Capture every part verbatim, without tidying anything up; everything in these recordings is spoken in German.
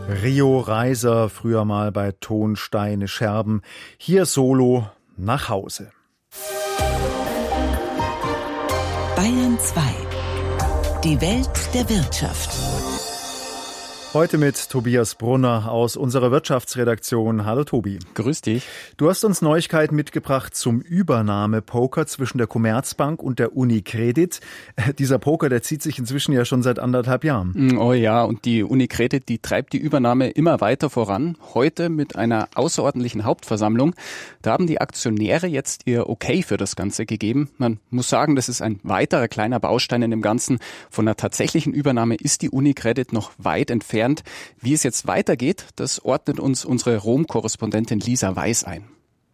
Rio Reiser, früher mal bei Ton, Steine, Scherben, hier solo nach Hause. Bayern zwei. Die Welt der Wirtschaft. Heute mit Tobias Brunner aus unserer Wirtschaftsredaktion. Hallo Tobi. Grüß dich. Du hast uns Neuigkeiten mitgebracht zum Übernahmepoker zwischen der Commerzbank und der UniCredit. Dieser Poker, der zieht sich inzwischen ja schon seit anderthalb Jahren. Oh ja, und die UniCredit, die treibt die Übernahme immer weiter voran. Heute mit einer außerordentlichen Hauptversammlung. Da haben die Aktionäre jetzt ihr Okay für das Ganze gegeben. Man muss sagen, das ist ein weiterer kleiner Baustein in dem Ganzen. Von einer tatsächlichen Übernahme ist die UniCredit noch weit entfernt. Wie es jetzt weitergeht, das ordnet uns unsere Rom-Korrespondentin Lisa Weiß ein.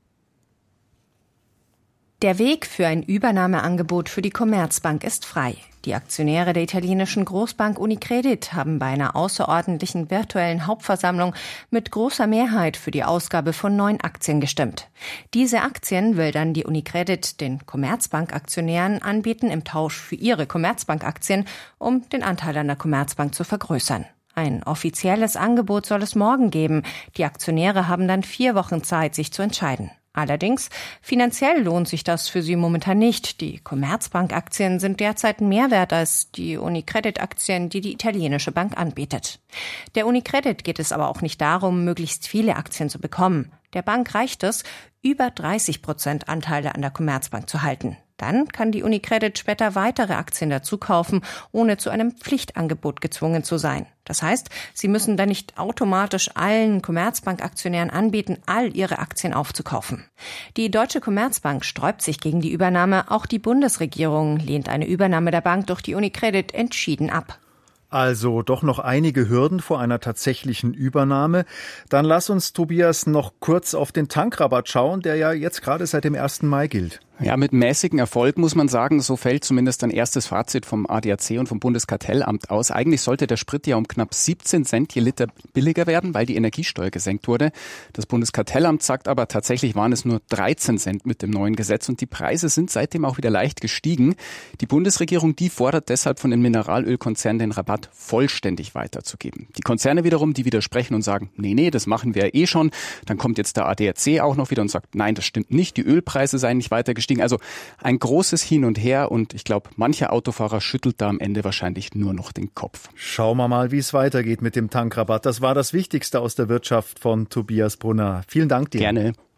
Der Weg für ein Übernahmeangebot für die Commerzbank ist frei. Die Aktionäre der italienischen Großbank UniCredit haben bei einer außerordentlichen virtuellen Hauptversammlung mit großer Mehrheit für die Ausgabe von neun Aktien gestimmt. Diese Aktien will dann die UniCredit den Commerzbank-Aktionären anbieten im Tausch für ihre Commerzbank-Aktien, um den Anteil an der Commerzbank zu vergrößern. Ein offizielles Angebot soll es morgen geben. Die Aktionäre haben dann vier Wochen Zeit, sich zu entscheiden. Allerdings, finanziell lohnt sich das für sie momentan nicht. Die Commerzbank-Aktien sind derzeit mehr wert als die UniCredit-Aktien, die die italienische Bank anbietet. Der UniCredit geht es aber auch nicht darum, möglichst viele Aktien zu bekommen. Der Bank reicht es, über dreißig Prozent Anteile an der Commerzbank zu halten. Dann kann die UniCredit später weitere Aktien dazu kaufen, ohne zu einem Pflichtangebot gezwungen zu sein. Das heißt, sie müssen dann nicht automatisch allen Commerzbank-Aktionären anbieten, all ihre Aktien aufzukaufen. Die Deutsche Commerzbank sträubt sich gegen die Übernahme. Auch die Bundesregierung lehnt eine Übernahme der Bank durch die UniCredit entschieden ab. Also doch noch einige Hürden vor einer tatsächlichen Übernahme. Dann lass uns, Tobias, noch kurz auf den Tankrabatt schauen, der ja jetzt gerade seit dem ersten Mai gilt. Ja, mit mäßigem Erfolg muss man sagen, so fällt zumindest ein erstes Fazit vom A D A C und vom Bundeskartellamt aus. Eigentlich sollte der Sprit ja um knapp siebzehn Cent je Liter billiger werden, weil die Energiesteuer gesenkt wurde. Das Bundeskartellamt sagt aber, tatsächlich waren es nur dreizehn Cent mit dem neuen Gesetz und die Preise sind seitdem auch wieder leicht gestiegen. Die Bundesregierung, die fordert deshalb von den Mineralölkonzernen den Rabatt vollständig weiterzugeben. Die Konzerne wiederum, die widersprechen und sagen, nee, nee, das machen wir eh schon. Dann kommt jetzt der A D A C auch noch wieder und sagt, nein, das stimmt nicht, die Ölpreise seien nicht weiter gestiegen. Also ein großes Hin und Her und ich glaube, mancher Autofahrer schüttelt da am Ende wahrscheinlich nur noch den Kopf. Schauen wir mal, wie es weitergeht mit dem Tankrabatt. Das war das Wichtigste aus der Wirtschaft von Tobias Brunner. Vielen Dank dir. Gerne.